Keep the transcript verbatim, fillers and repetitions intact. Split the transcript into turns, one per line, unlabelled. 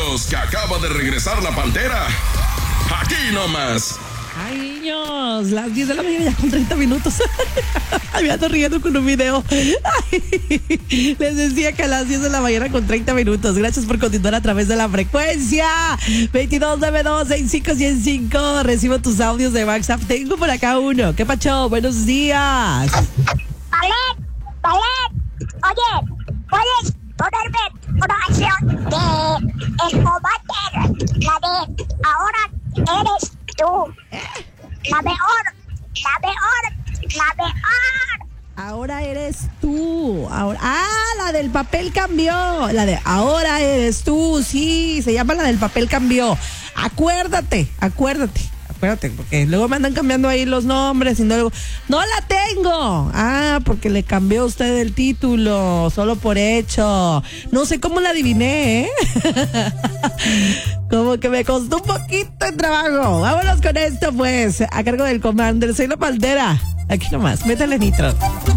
tranquilos que acaba de regresar la Pantera. Aquí nomás.
Ay, niños, las diez de la mañana ya con treinta minutos. Me ando riendo con un video. Ay, les decía que a las diez de la mañana con treinta minutos. Gracias por continuar a través de la frecuencia veintidós nueve dos seis cinco uno cinco. Recibo tus audios de WhatsApp. Tengo por acá uno. ¿Qué pacho? Buenos días.
Palet, Palet, oye, ¿puedes ponerme una canción de El Commander? La de Ahora Eres Tú. La mejor, la mejor, la mejor.
Ahora eres tú. Ahora, ah, la del papel cambió. La de ahora eres tú. Sí, se llama la del papel cambió. Acuérdate, acuérdate. Acuérdate, porque luego me andan cambiando ahí los nombres y luego, no la tengo. Ah, porque le cambió usted el título, solo por hecho. No sé cómo la adiviné, ¿eh? Como que me costó un poquito de trabajo. Vámonos con esto, pues, a cargo del Commander. Soy la Pantera. Aquí nomás, métale nitro.